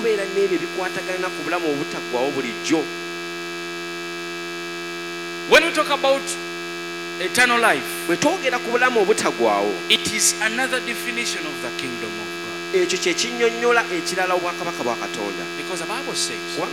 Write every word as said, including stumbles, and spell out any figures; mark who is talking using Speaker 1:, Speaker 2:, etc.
Speaker 1: okubeera n'ebyo bikwatagana ku bulamu obutaggwaawo bulijjo.
Speaker 2: When we talk about eternal life,
Speaker 1: bwe twogera ku bulamu obutaggwaawo,
Speaker 2: it is another definition of the kingdom of God.
Speaker 1: ekyo kye kinnyonnyola ekirala obwakabaka bwa Katonda.
Speaker 2: Because the Bible says